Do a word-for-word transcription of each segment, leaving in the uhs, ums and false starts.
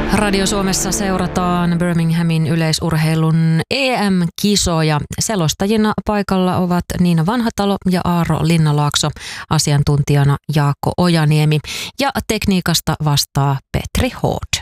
Radio Suomessa seurataan Birminghamin yleisurheilun E M-kisoja. Selostajina paikalla ovat Niina Vanhatalo ja Aaro Linnalaakso, asiantuntijana Jaakko Ojaniemi ja tekniikasta vastaa Petri Hood.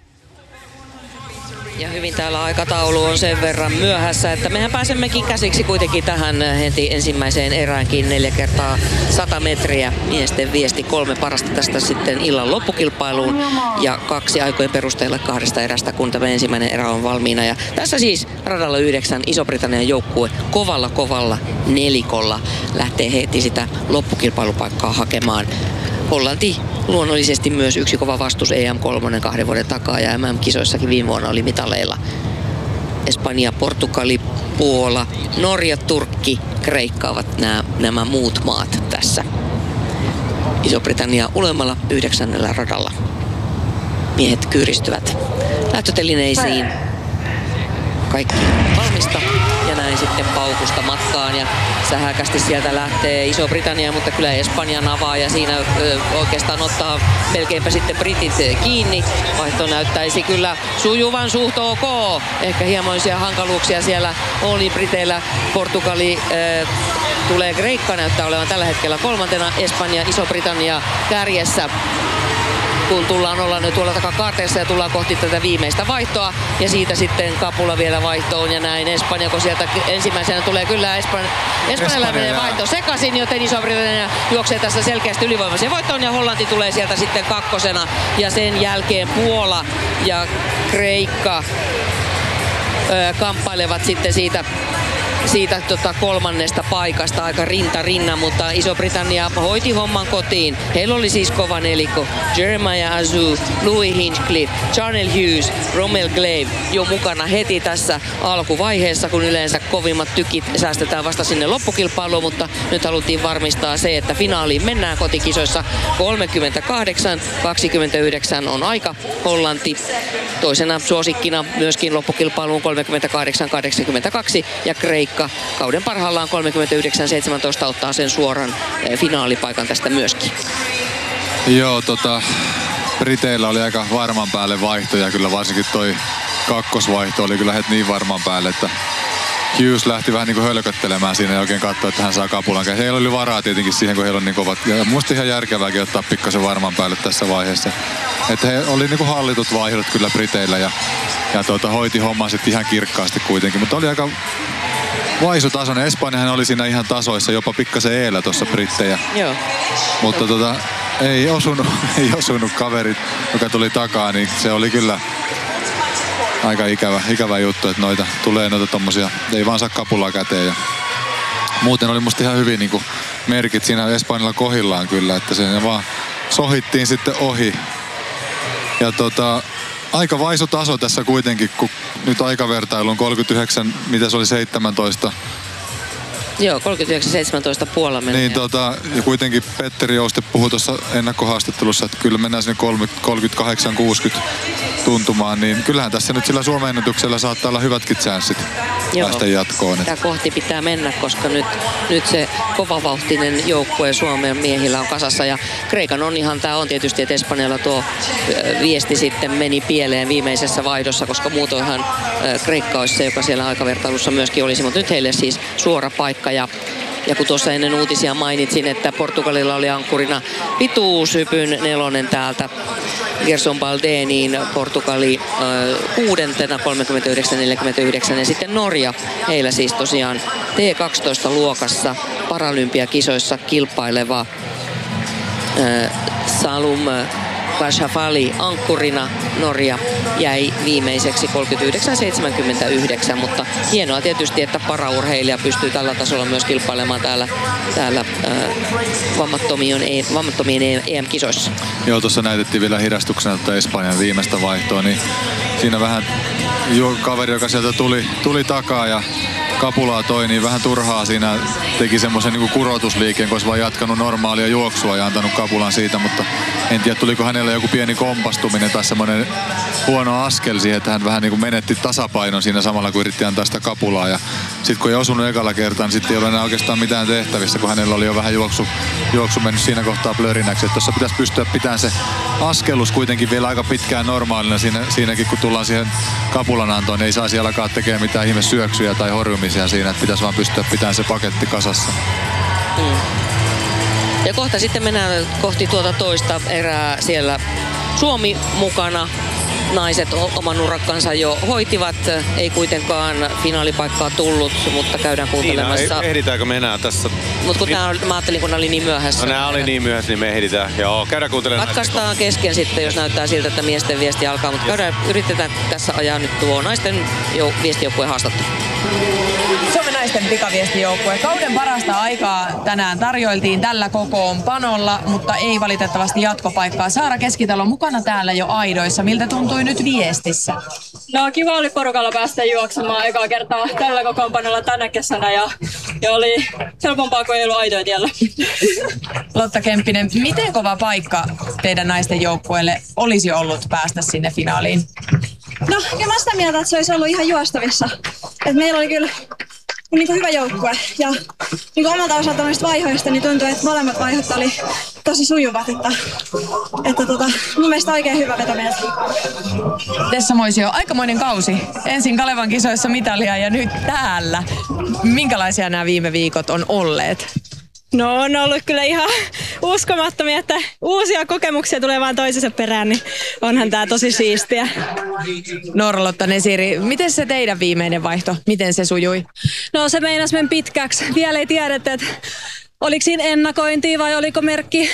Ja hyvin täällä aikataulu on sen verran myöhässä, että mehän pääsemmekin käsiksi kuitenkin tähän heti ensimmäiseen eräänkin neljä kertaa sata metriä. Miesten viesti kolme parasta tästä sitten illan loppukilpailuun ja kaksi aikojen perusteella kahdesta erästä, kun tämä ensimmäinen erä on valmiina. Ja tässä siis radalla yhdeksän Iso-Britannian joukkue kovalla kovalla nelikolla lähtee heti sitä loppukilpailupaikkaa hakemaan. Hollanti luonnollisesti myös yksi kova vastus E M kolme kahden vuoden takaa ja M M-kisoissakin viime vuonna oli mitaleilla. Espanja, Portugali, Puola, Norja, Turkki, Kreikka ovat nämä, nämä muut maat tässä. Iso-Britannia ulemmalla yhdeksännellä radalla. Miehet kyyristyvät lähtötelineisiin. Kaikki valmista ja näin sitten paukusta matkaan ja sähäkästi sieltä lähtee Iso-Britannia, mutta kyllä Espanjan avaa ja siinä ö, oikeastaan ottaa melkeinpä sitten britit kiinni. Vaihto näyttäisi kyllä sujuvan suht ok. Ehkä hiemoisia hankaluuksia siellä oli briteillä. Portugali ö, tulee, Kreikka näyttää olevan tällä hetkellä kolmantena, Espanja, Iso-Britannia kärjessä. Kun tullaan olla nyt tuolla takakaarteessa ja tullaan kohti tätä viimeistä vaihtoa. Ja siitä sitten kapula vielä vaihtoon ja näin. Espanja, kun sieltä ensimmäisenä tulee kyllä Espan... Espanjalla menee vaihto sekaisin, joten Iso-Britannia juoksee tässä selkeästi ylivoimaisen voittoon. Ja Hollanti tulee sieltä sitten kakkosena. Ja sen jälkeen Puola ja Kreikka ö, kamppailevat sitten siitä... siitä tota, kolmannesta paikasta aika rinta rinnan, mutta Iso-Britannia hoiti homman kotiin. Heillä oli siis kova nelikko. Jeremiah Azu, Louis Hinchcliffe, Charnel Hughes, Rommel Glave jo mukana heti tässä alkuvaiheessa, kun yleensä kovimmat tykit säästetään vasta sinne loppukilpailuun, mutta nyt haluttiin varmistaa se, että finaaliin mennään kotikisoissa. kolmekymmentäkahdeksan kaksikymmentäyhdeksän on aika. Hollanti toisena suosikkina myöskin loppukilpailuun kolmekymmentäkahdeksan kahdeksankymmentäkaksi ja Kreikka kauden parhaillaan kolmekymmentäyhdeksän seitsemäntoista ottaa sen suoran finaalipaikan tästä myöskin. Joo, tota, Briteillä oli aika varman päälle vaihtoja, kyllä varsinkin toi kakkosvaihto oli kyllä heti niin varman päälle, että Hughes lähti vähän niin kuin hölköttelemään siinä ja oikein katsoi, että hän saa kapulan. Heillä oli varaa tietenkin siihen, kun heillä on niin kovat. Ja musta ihan järkevääkin ottaa pikkasen varman päälle tässä vaiheessa. Että he oli niin kuin hallitut vaihdot kyllä Briteillä ja, ja tuota, hoiti homman sitten ihan kirkkaasti kuitenkin. Mutta oli aika vaisutasoinen. Espanjahan oli siinä ihan tasoissa, jopa pikkasen eellä tuossa brittejä. Joo. Mutta tota, ei osunut, ei osunut kaverit, joka tuli takaa, niin se oli kyllä aika ikävä, ikävä juttu, että noita tulee noita tommosia, ei vaan saa kapulaa käteen. Ja muuten oli musta ihan hyvin niin kuin merkit siinä Espanjalla kohillaan kyllä, että se vaan sohittiin sitten ohi. Ja tota, aika vaisu taso tässä kuitenkin, kun nyt aikavertailu on kolmekymmentäyhdeksän, mitä se oli seitsemäntoista. Joo, kolmekymmentäyhdeksän seitsemäntoista Puola menee. Niin tota, ja kuitenkin Petteri Jouste puhui tuossa ennakkohaastattelussa, että kyllä mennään sinne kolmekymmentäkahdeksan kuusikymmentä tuntumaan, niin kyllähän tässä nyt sillä Suomen ennätyksellä saattaa olla hyvätkin chanssit päästä jatkoon. Sitä kohti pitää mennä, koska nyt, nyt se kovavauhtinen joukkue Suomen miehillä on kasassa ja Kreikan on ihan, tää on tietysti, että Espanjalla tuo viesti sitten meni pieleen viimeisessä vaihdossa, koska muutoinhan Kreikka olisi se, joka siellä aikavertailussa myöskin olisi, mutta nyt heille siis suora paikka. Ja, ja kun tuossa ennen uutisia mainitsin, että Portugalilla oli ankkurina pituushypyn nelonen täältä Gerson Baldeniin, Portugali äh, kuudentena kolmekymmentäyhdeksän neljäkymmentäyhdeksän ja sitten Norja, heillä siis tosiaan T kaksitoista luokassa paralympiakisoissa kilpaileva äh, Salum Bashafali ankkurina. Norja jäi viimeiseksi kolmekymmentäyhdeksän seitsemänkymmentäyhdeksän, mutta hienoa tietysti, että paraurheilija pystyy tällä tasolla myös kilpailemaan täällä, täällä äh, vammattomien, vammattomien E M-kisoissa. Joo, tuossa näytettiin vielä hidastuksena tätä Espanjan viimeistä vaihtoa, niin siinä vähän jo kaveri, joka sieltä tuli, tuli takaa ja kapulaa toi, niin vähän turhaa siinä teki semmoisen niin kuin kurotusliikkeen, kun olisi vaan jatkanut normaalia juoksua ja antanut kapulan siitä, mutta en tiedä, tuliko hänellä joku pieni kompastuminen tai semmoinen huono askel siihen, että hän vähän niin kuin menetti tasapainon siinä samalla, kun yritti antaa sitä kapulaa. Ja sitten kun ei osunut ekalla kertaa, niin sitten ei ole enää oikeastaan mitään tehtävissä, kun hänellä oli jo vähän juoksu, juoksu mennyt siinä kohtaa blörinäksi. Että tuossa pitäisi pystyä pitämään se askelus kuitenkin vielä aika pitkään normaalina siinä, siinäkin, kun tullaan siihen kapulanantoon, niin ei saisi alkaa tekemään mitään ihme syöksyjä tai horjumisia siinä, että pitäisi vaan pystyä pitämään se paketti kasassa. Mm. Ja kohta sitten mennään kohti tuota toista erää, siellä Suomi mukana. Naiset oman urakkansa jo hoitivat, ei kuitenkaan finaalipaikkaa tullut, mutta käydään kuuntelemassa. Niin, ehditäänkö me enää tässä? Mutta kun niin, nää, mä ajattelin, kun nämä oli niin myöhässä. No nämä oli niin myöhässä, niin me ehditään. Joo, käydään kuuntelemaan. Katkaistaan kesken sitten, jos näyttää siltä, että miesten viesti alkaa, mutta käydään, yritetään tässä ajaa nyt tuo naisten jo, viestijoukkueen haastattelu. Suomen naisten pikaviestijoukkue. Kauden parasta aikaa tänään tarjoiltiin tällä kokoonpanolla, mutta ei valitettavasti jatkopaikkaa. Saara Keskitalo mukana täällä jo aidoissa. Miltä tuntui nyt viestissä? No kiva oli porukalla päästä juoksemaan ekaa kertaa tällä kokoonpanolla tänä kesänä ja, ja oli helpompaa kuin ei ollut aidoja tiellä. Lotta Kemppinen, miten kova paikka teidän naisten joukkueelle olisi ollut päästä sinne finaaliin? No kyllä mä sitä mieltä, että se olisi ollut ihan juostavissa. Et meillä oli kyllä niin kuin hyvä joukkue ja niin kuin omalta osalta noista vaihoista niin tuntui, että molemmat vaihot oli tosi sujuvat. Että, että tota, mun mielestä oikein hyvä veto meiltä. Tessa Moisio, aikamoinen kausi. Ensin Kalevan kisoissa mitalia ja nyt täällä. Minkälaisia nämä viime viikot on olleet? No on ollut kyllä ihan uskomattomia, että uusia kokemuksia tulee vaan toisensa perään, niin onhan tää tosi siistiä. Noora-Lotta Nesiri, miten se teidän viimeinen vaihto, miten se sujui? No se meinasi mennä pitkäksi. Vielä ei tiedetä, että oliko siinä ennakointia vai oliko merkki,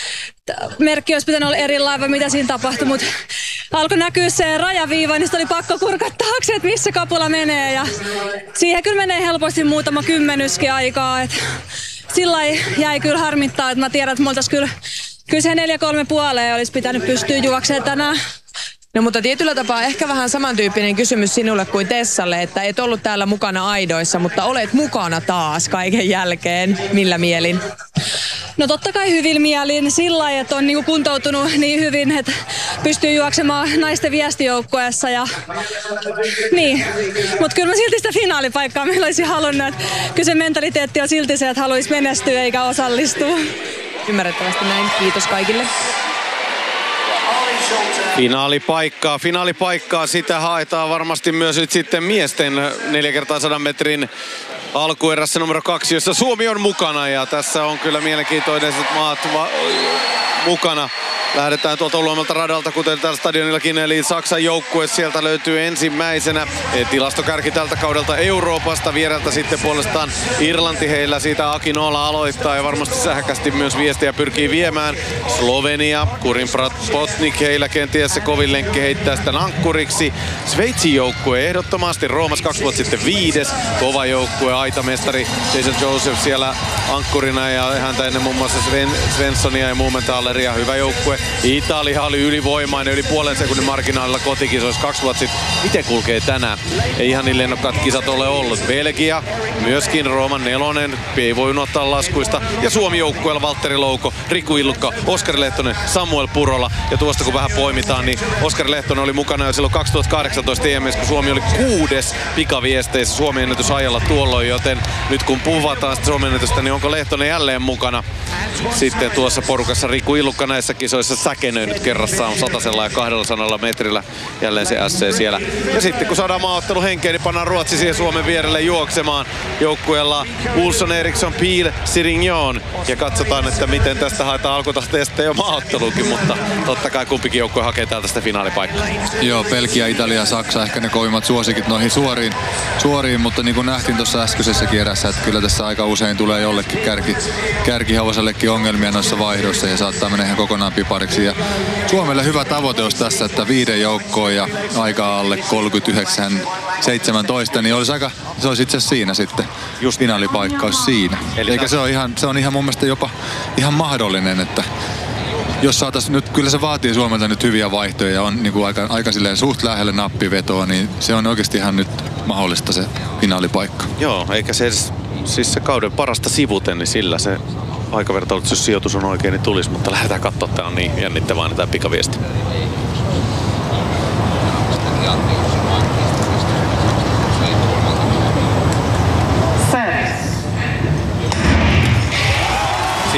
merkki olisi pitänyt olla erilainen vai mitä siinä tapahtui, mutta alkoi näkyä se rajaviiva, niin oli pakko kurkata taakse, että missä kapula menee ja siihen kyllä menee helposti muutama kymmenyskin aikaa, että sillä jäi kyllä harmittaa, että mä tiedän, että me oltaisiin kyllä, kyllä se neljä kolme puoleen olisi pitänyt pystyä juoksemaan tänään. No mutta tietyllä tapaa ehkä vähän samantyyppinen kysymys sinulle kuin Tessalle, että et ollut täällä mukana aidoissa, mutta olet mukana taas kaiken jälkeen. Millä mielin? No totta kai hyvin mielin sillä lailla, että on niinku kuntoutunut niin hyvin, että pystyy juoksemaan naisten viestijoukkueessa. Ja niin, mutta kyllä mä silti sitä finaalipaikkaa meillä olisi halunnut. Että kyllä se mentaliteetti on silti se, että haluaisi menestyä eikä osallistua. Ymmärrettävästi näin. Kiitos kaikille. Finaalipaikkaa, finaalipaikkaa, sitä haetaan varmasti myös nyt sitten miesten neljä kertaa sadan metrin alkuerässä numero kaksi, jossa Suomi on mukana ja tässä on kyllä mielenkiintoiset maat va- mukana. Lähdetään tuolta luomalta radalta, kuten täällä stadionillakin, eli Saksan joukkue sieltä löytyy ensimmäisenä. Tilastokärki tältä kaudelta Euroopasta, viereltä sitten puolestaan Irlanti, heillä siitä Aki Noola aloittaa ja varmasti sähkästi myös viestiä pyrkii viemään. Slovenia, Kurin Potnik, heillä kenties se kovin lenkki heittää sitä ankkuriksi. Sveitsin joukkue ehdottomasti, Roomas kaksi vuotta sitten viides, kova joukkue, aitamestari Jason Joseph siellä ankkurina ja häntä ennen muun muassa Sven, Svenssonia ja Muumentalleria, hyvä joukkue. Italia oli ylivoimainen, yli puolen sekunnin marginaalilla kotikisoissa kaksi vuotta sitten. Miten kulkee tänään? Ei ihan niin lennokkaat kisat ole ollut. Belgia, myöskin Rooman nelonen, ei voi unohtaa laskuista. Ja Suomi joukkueella Valtteri Louko, Riku Illukka, Oskari Lehtonen, Samuel Purola. Ja tuosta kun vähän poimitaan, niin Oskari Lehtonen oli mukana jo silloin kaksituhattakahdeksantoista E M:ssä, kun Suomi oli kuudes pikaviesteissä Suomen ennätysajalla tuolloin. Joten nyt kun puhutaan sitä Suomen ennätystä, niin onko Lehtonen jälleen mukana sitten tuossa porukassa? Riku Illukka näissä kisoissa säkenöinyt kerrassaan satasella ja kahdellasadalla metrillä. Jälleen se S C siellä. Ja sitten kun saadaan maaottelu henkeen, niin pannaan Ruotsi siihen Suomen vierelle juoksemaan joukkueella Olsson, Eriksson, Pihl, Sirignon. Ja katsotaan, että miten tästä haetaan alkutahteesta jo maaotteluukin, mutta totta kai kumpikin joukkue hakee täältä sitä finaalipaikkaa. Joo, Belgia, Italia, Saksa, ehkä ne kovimmat suosikit noihin suoriin, suoriin mutta niin kuin nähtiin tuossa äskeisessäkin erässä, että kyllä tässä aika usein tulee jollekin kärki, kärkihevosellekin ongelmia noissa vaihdoissa ja saattaa mennä ihan kokonaan pipariksi. Ja Suomelle hyvä tavoite olisi tässä, että viiden joukkoon ja aikaa alle kolmekymmentäyhdeksän seitsemäntoista, niin olisi aika, se olisi itse asiassa siinä sitten. Just finaalipaikka olisi siinä. Eli eikä se, ole ihan, se on ihan mun mielestä jopa ihan mahdollinen, että jos saataisiin nyt, kyllä se vaatii Suomelta nyt hyviä vaihtoja ja on niin kuin aika, aika silleen suht lähelle nappivetoa, niin se on oikeasti ihan nyt mahdollista se finaalipaikka. Joo, eikä se edes, siis se kauden parasta sivuten, niin sillä se aikavertailut, jos sijoitus on oikein, niin tulisi, mutta lähdetään katsoa, tämä on niin jännittävää tämä pikaviesti.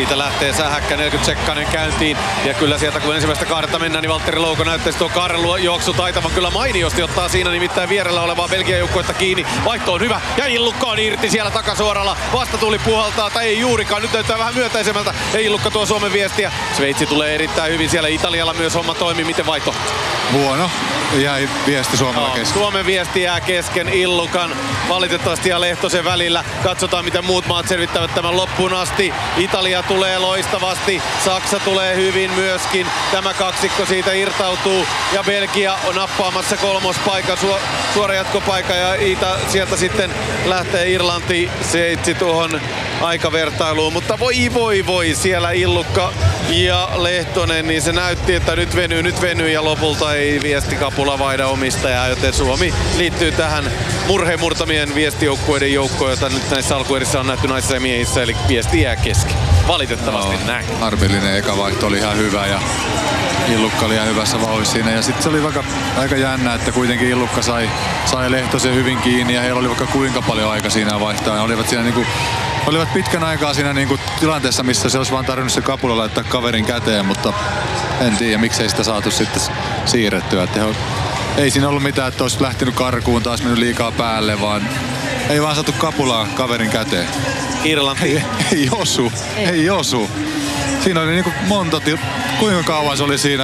Siitä lähtee Sähäkkä, neljäkymmentä sekkainen käyntiin. Ja kyllä sieltä kun ensimmäistä kaaretta mennään, niin Valtteri Louko näyttäisi tuo kaaren juoksu taitavan kyllä mainiosti. Ottaa siinä nimittäin vierellä olevaa Belgian joukkuetta kiinni. Vaihto on hyvä ja Illukka on irti siellä takasuoralla. Vastatuli puhaltaa tai ei juurikaan. Nyt näyttää vähän myötäisemmältä. Ja Illukka tuo Suomen viestiä. Sveitsi tulee erittäin hyvin siellä. Italialla myös homma toimii. Miten vaihto? Huono. Jäi viesti Suomella No, kesken. Suomen viesti jää kesken Illukan valitettavasti ja Lehtosen välillä. Katsotaan miten muut maat selvittävät tämän loppuun asti. Italia tulee loistavasti, Saksa tulee hyvin myöskin. Tämä kaksikko siitä irtautuu ja Belgia on nappaamassa kolmospaikan, su- suora jatkopaikka ja Ita, sieltä sitten lähtee Irlanti seitsi tuohon aikavertailuun. Mutta voi voi voi siellä Illukka ja Lehtonen, niin se näytti, että nyt venyy, nyt venyy ja lopulta ei viestikapula vaihda omistajaa, joten Suomi liittyy tähän murheen murtamien viestijoukkueiden joukkoon, jota nyt näissä alkuerissä on nähty naisissa ja miehissä, eli viesti jää kesken. Valitettavasti no, näin. Harmillinen eka vaihto oli ihan hyvä ja Illukka oli ihan hyvässä vauhdissa siinä. Ja sitten se oli vaikka aika jännä, että kuitenkin Illukka sai, sai Lehtosen hyvin kiinni ja heillä oli vaikka kuinka paljon aika siinä vaihtaa. Ja olivat siinä niinku, olivat pitkän aikaa siinä niinku tilanteessa, missä se olisi vaan tarvinnut se kapula laittaa kaverin käteen, mutta en tiedä miksei sitä saatu sitten siirrettyä. Että he, ei siinä ollut mitään, että olisi lähtenyt karkuun, taas mennyt liikaa päälle, vaan ei vaan saatu kapulaa kaverin käteen. Irlanti. Ei, ei osu, ei. ei osu. Siinä oli niinku monta til... Kuinka kauan se oli siinä?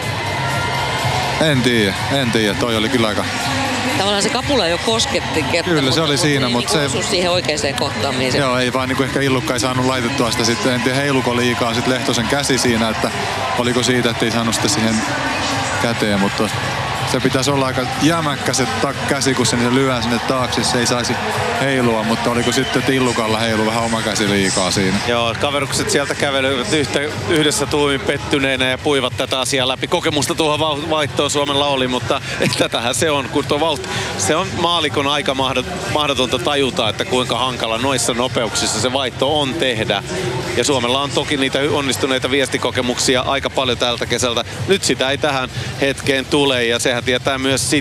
En tiedä, en tiedä. Toi oli kyllä aika... Tavallaan se kapula jo kosketti kertaa. Kyllä se oli siinä, mutta se... Osu siihen oikeaan kohtaan. Niin se... Joo, ei vaan niinku ehkä Illukka ei saanut laitettua sitä sitten. En tiedä, heiluko liikaa sit Lehtosen käsi siinä, että oliko siitä, että ei saanut sitä siihen käteen, mutta... Se pitäisi olla aika jämäkkä se käsi, kun se lyö sinne taakse, se ei saisi heilua, mutta oliko sitten, että Illukalla heilu vähän oma käsi liikaa siinä. Joo, kaverukset sieltä kävelivät yhtä, yhdessä tuumin pettyneenä ja puivat tätä asiaa läpi. Kokemusta tuohon vaihtoon Suomella oli, mutta tätähän se on, kun tuo vauhti, se on maalikon aika mahdotonta tajuta, että kuinka hankala noissa nopeuksissa se vaihto on tehdä. Ja Suomella on toki niitä onnistuneita viestikokemuksia aika paljon tältä kesältä. Nyt sitä ei tähän hetkeen tule ja sehän tietää myös sitä,